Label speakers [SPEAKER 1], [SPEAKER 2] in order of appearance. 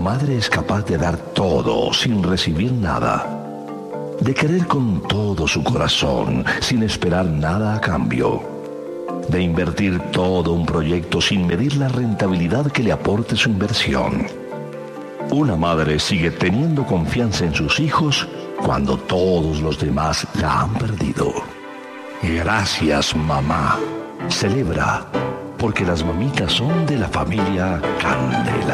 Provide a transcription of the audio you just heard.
[SPEAKER 1] madre es capaz de dar todo sin recibir nada, de querer con todo su corazón sin esperar nada a cambio, de invertir todo un proyecto sin medir la rentabilidad que le aporte su inversión. Una madre sigue teniendo confianza en sus hijos cuando todos los demás la han perdido. Gracias, mamá. Celebra, porque las mamitas son de la familia Candela.